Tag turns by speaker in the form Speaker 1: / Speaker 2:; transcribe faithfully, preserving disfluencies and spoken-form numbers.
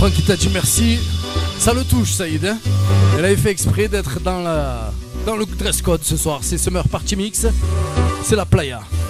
Speaker 1: Franck qui t'a dit merci. Ça le touche, Saïd. Hein, elle avait fait exprès d'être dans, la... dans le dress code ce soir. C'est Summer Party Mix. C'est la playa.